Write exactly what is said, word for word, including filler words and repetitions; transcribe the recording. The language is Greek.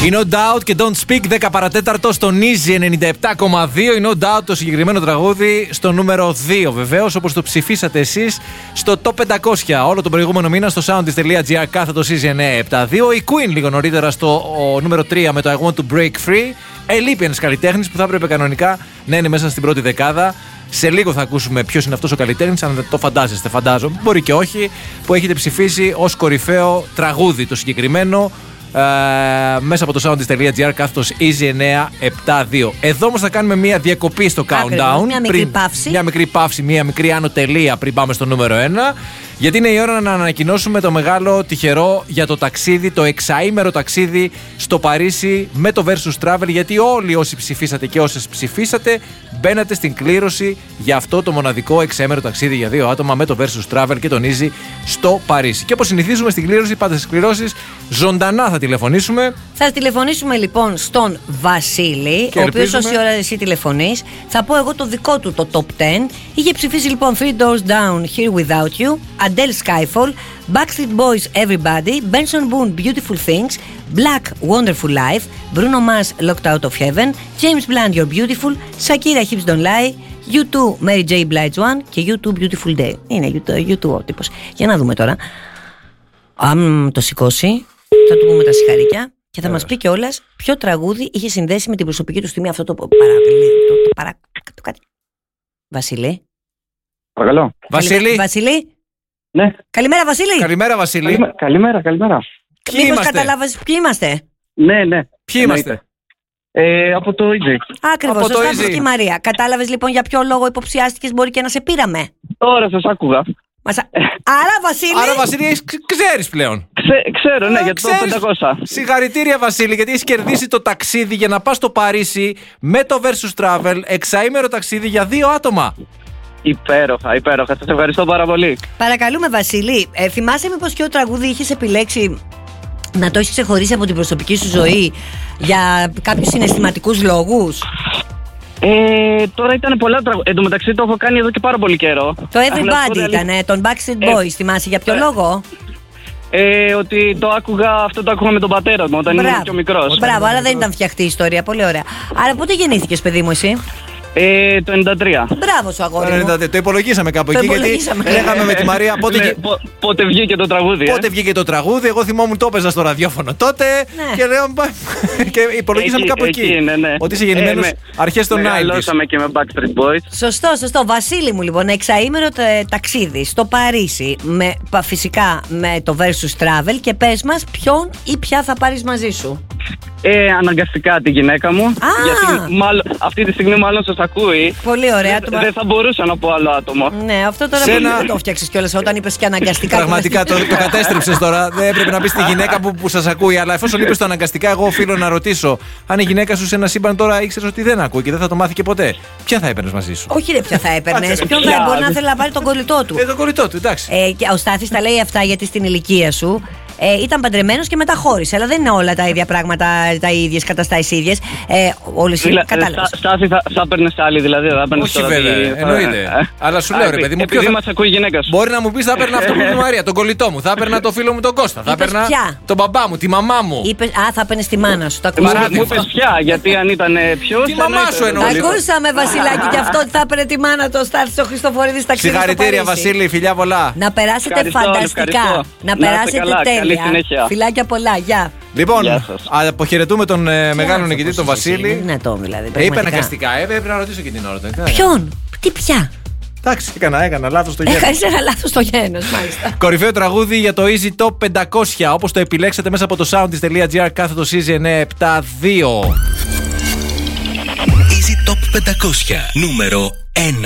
Η No Doubt και Don't Speak δέκα παρατέταρτο στον Easy ενενήντα επτά κόμμα δύο. Η No Doubt το συγκεκριμένο τραγούδι στο νούμερο δύο, βεβαίως, όπως το ψηφίσατε εσείς στο Top πεντακόσια όλο τον προηγούμενο μήνα στο soundis.gr κάθετος Easy εννιακόσια εβδομήντα δύο. Η Queen λίγο νωρίτερα στο νούμερο τρία με το I Want to Break Free. Ελείπει ένας καλλιτέχνης που θα έπρεπε κανονικά να είναι μέσα στην πρώτη δεκάδα. Σε λίγο θα ακούσουμε ποιος είναι αυτός ο καλλιτέχνης, αν το φαντάζεστε, φαντάζομαι, μπορεί και όχι, που έχετε ψηφίσει ως κορυφαίο τραγούδι το συγκεκριμένο ε, μέσα από το soundis.gr κάθετος Easy εννιακόσια εβδομήντα δύο. Εδώ όμως θα κάνουμε μια διακοπή στο countdown. Μια μικρή πριν, παύση. Μια μικρή παύση, μια μικρή άνω τελεία πριν πάμε στο νούμερο ένα. Γιατί είναι η ώρα να ανακοινώσουμε το μεγάλο τυχερό για το ταξίδι, το εξαήμερο ταξίδι στο Παρίσι με το Versus Travel. Γιατί όλοι όσοι ψηφίσατε και όσες ψηφίσατε μπαίνατε στην κλήρωση για αυτό το μοναδικό εξαήμερο ταξίδι για δύο άτομα με το Versus Travel και τον Easy στο Παρίσι. Και όπως συνηθίζουμε στην κλήρωση, πάντα στις κληρώσεις ζωντανά θα τηλεφωνήσουμε. Θα τηλεφωνήσουμε λοιπόν στον Βασίλη, και ο οποίος όση ώρα εσύ τηλεφωνείς. Θα πω εγώ το δικό του το Top δέκα. Είχε ψηφίσει λοιπόν Three Doors Down, Here Without You, Adele Skyfall, Backstreet Boys Everybody, Benson Boone Beautiful Things, Black Wonderful Life, Bruno Mars Locked Out of Heaven, James Blunt You're Beautiful, Shakira Hips Don't Lie, γιου τού Mary J. Blige One και γιου τού Beautiful Day. Είναι γιου τού ο τύπος. Για να δούμε τώρα. Αν το σηκώσει, θα του πούμε τα συγχαρήκια και θα μας πει κιόλας ποιο τραγούδι είχε συνδέσει με την προσωπική του στιγμή αυτό το παράκλημα. Το, το παρά... το κάτι. Βασίλη. Παρακαλώ. Βασίλη. Βασίλη. Ναι. Καλημέρα, Βασίλη. Καλημέρα, Βασίλη. Καλημέρα, καλημέρα. καλημέρα. Μήπως καταλάβεις ποιοι είμαστε? Ναι, ναι. Ποιοι είμαστε? Ε, από το Easy. Ακριβώς, ο Στάθος και η Μαρία. Κατάλαβες λοιπόν για ποιο λόγο υποψιάστηκες, μπορεί και να σε πήραμε? Τώρα σας άκουγα. Μας... Άρα, Βασίλη. Άρα, Βασίλη, ξέρεις πλέον. Ξέ, ξέρω, ναι, Α, για το πεντακόσια. Συγχαρητήρια, Βασίλη, γιατί έχεις κερδίσει το ταξίδι για να πας στο Παρίσι με το Versus Travel. Εξαήμερο ταξίδι για δύο άτομα. Υπέροχα, υπέροχα. Σας ευχαριστώ πάρα πολύ. Παρακαλούμε, Βασίλη, ε, θυμάσαι μήπως ποιο τραγούδι είχες επιλέξει να το έχεις ξεχωρίσει από την προσωπική σου ζωή για κάποιους συναισθηματικούς λόγους? Ε, τώρα ήταν πολλά τραγούδια. Εν τω μεταξύ το έχω κάνει εδώ και πάρα πολύ καιρό. Το Everybody ήταν, ε, τον Backstreet Boys. Ε, θυμάσαι για ποιο ε, λόγο? Ε, ότι το άκουγα, αυτό το άκουγα με τον πατέρα μου όταν Μπράβο. ήμουν πιο μικρός. Μπράβο, αλλά δεν ήταν φτιαχτή η ιστορία. Πολύ ωραία. Άρα πότε γεννήθηκες, παιδί μου, εσύ? Ε, το ενενήντα τρία. Μπράβο σου, αγόρι μου. Το, το υπολογίσαμε κάπου το εκεί, γιατί λέγαμε με τη Μαρία πότε, ναι, πο, πότε βγήκε το τραγούδι. Πότε ε? βγήκε το τραγούδι. Εγώ θυμόμουν το έπαιζα στο ραδιόφωνο τότε. Ναι. Και λέω. Και υπολογίσαμε εκεί, κάπου εκεί. εκεί ναι, ναι. Ότι είσαι γεννημένος ε, αρχές των ενενήντα. Μεγαλώσαμε και με Backstreet Boys. Σωστό, σωστό. Βασίλη μου, λοιπόν, εξαήμερο ταξίδι στο Παρίσι. Με, φυσικά με το Versus Travel. Και πες μας ποιον ή ποια θα πάρεις μαζί σου? Ε, αναγκαστικά τη γυναίκα μου. Α! Γιατί μάλλον, αυτή τη στιγμή μάλλον σας ακούει. Πολύ ωραία. Δεν δε θα μπορούσα να πω άλλο άτομο. Ναι, αυτό τώρα Σένα... δεν το φτιάξεις κιόλας όταν είπες και αναγκαστικά. Πραγματικά το, το κατέστρεψες τώρα. Δεν έπρεπε να πεις τη γυναίκα που, που σας ακούει. Αλλά εφόσον είπες το αναγκαστικά, εγώ οφείλω να ρωτήσω αν η γυναίκα σου σε ένα σύμπαν τώρα ήξερες ότι δεν ακούει και δεν θα το μάθει και ποτέ. Ποια θα έπαιρνες μαζί σου? Όχι, ρε, ποια θα έπαιρνες. Ποιον θα μπορεί να θέλει να πάρει τον κολλητό του. Ε, τον κολλητό του, εντάξει. Ε, και ο Στάθης τα λέει αυτά γιατί στην ηλικία σου. Ε, ήταν παντρεμένος και μετά χώρισε. Αλλά δεν είναι όλα τα ίδια πράγματα, τα ίδιες καταστάσεις ίδιες. Ε, όλες οι κατάλαβες. Στάθη, θα, θα έπαιρνες άλλη, δηλαδή. Θα έπαιρνες όχι, βέβαια. Δι... Εννοείται. Ε, αλλά σου λέω, ρε παιδί μου, επειδή θα... μας ακούει η γυναίκα σου. Μπορεί να μου πεις, θα έπαιρνα αυτό που είναι η Μαρία, τον κολλητό μου. Θα έπαιρνα το φίλο μου τον Κώστα. Θα έπαιρνα ποια? τον μπαμπά μου, τη μαμά μου. Είπες, α, θα έπαιρνες τη μάνα σου. Μου είπες ποια, γιατί αν ήταν ποιος. Τη μαμά σου εννοώ. Ακούσαμε, Βασιλάκη, και αυτό ότι θα έπαιρνε τη μάνα του Στάθη ο Χριστοφορίδης ταξίδι. Συγχαρητήρια, Βασίλη, φιλιά πολλά. Να περάσετε φανταστικά. Να περάσετε τέλεια. Φιλάκια πολλά, γεια. Λοιπόν, αποχαιρετούμε τον ε, μεγάλο νικητή, τον Βασίλη. Είναι δυνατό, δηλαδή. Ε, είπε αναγκαστικά, ε, πρέπει να ρωτήσω και την ώρα. Ποιον, τι πια? Εντάξει, έκανα, έκανα λάθος στο γένος. Έκανες ένα λάθος στο γένος, μάλιστα. Κορυφαίο τραγούδι για το Easy Top πεντακόσια, όπως το επιλέξατε μέσα από το soundis.gr κάθετος Easy εννιακόσια εβδομήντα δύο. Easy Top πεντακόσια, νούμερο ένα.